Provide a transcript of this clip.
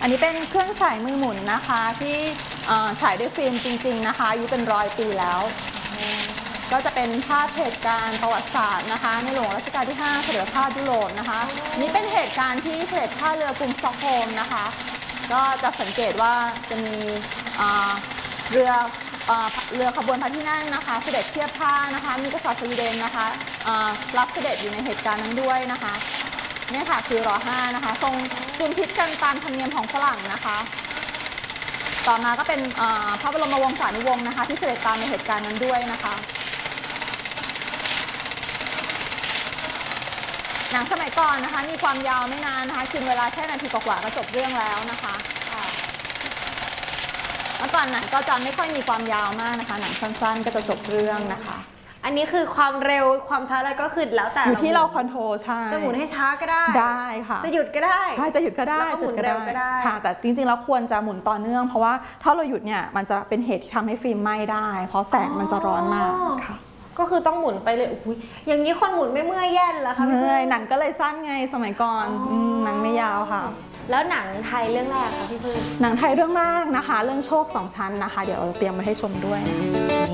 อันนี้เป็นเครื่องฉายมือหมุนนะคะที่ฉายด้วยฟิล์มจริงๆนะคะอายุเป็น100 ปีแล้วก็จะเป็นภาพเหตุการณ์ประวัติศาสตร์นะคะในหลวงรัชกาลที่5เสด็จภาพยุโรปนะคะนี่เป็นเหตุการณ์ที่เสด็จท่าเรือกรุงสต็อกโฮล์มนะคะก็จะสังเกตว่าจะมีเรือขบวนพระที่นั่งนะคะเสด็จเทียบท่านะคะมีกษัตริย์สวีเดนนะคะรับเสด็จอยู่ในเหตุการณ์นั้นด้วยนะคะเนี่ยค่ะคือร.5นะคะทรงจุลพิษกันตามธรรมเนียมของฝรั่งนะคะต่อมาก็เป็นพระบรมวงศานุวงศ์นะคะที่เสด็จตามในเหตุการณ์นั้นด้วยนะคะหนังสมัยก่อนนะคะมีความยาวไม่นานนะคะกินเวลาแค่นาทีกว่าๆก็จบเรื่องแล้วนะคะเมื่อก่อนหนังก็จะไม่ค่อยมีความยาวมากนะคะหนังสั้นๆก็จะจบเรื่องนะคะอันนี้คือความเร็วความช้าอะไรก็คือแล้วแต่อยู่ที่เราคอนโทรลใช่จะหมุนให้ช้าก็ได้ได้ค่ะจะหยุดก็ได้ใช่จะหยุดก็ได้แล้วก็หมุนเร็วก็ได้ค่ะแต่จริงๆแล้วควรจะหมุนต่อเนื่องเพราะว่าถ้าเราหยุดเนี่ยมันจะเป็นเหตุที่ทำให้ฟิล์มไหม้ได้เพราะแสงมันจะร้อนมากค่ะก็คือต้องหมุนไปเลยอุ้ยอย่างนี้คนหมุนไม่เมื่อยแย่นเหรอคะเมื่อยหนังก็เลยสั้นไงสมัยก่อนหนังไม่ยาวค่ะแล้วหนังไทยเรื่องแรกคะพี่พึ่งหนังไทยเรื่องแรกนะคะเรื่องโชค2 ชั้นนะคะเดี๋ยวเตรียมมาให้ชมด้วย